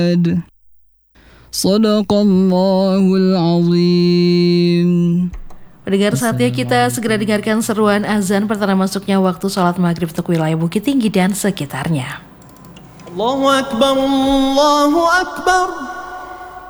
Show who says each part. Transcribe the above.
Speaker 1: أحد صدق الله العظيم.
Speaker 2: Pendengar, saatnya kita segera dengarkan seruan azan pertanda masuknya waktu sholat maghrib untuk wilayah Bukit Tinggi dan sekitarnya.
Speaker 3: Allahu Akbar, Allahu Akbar.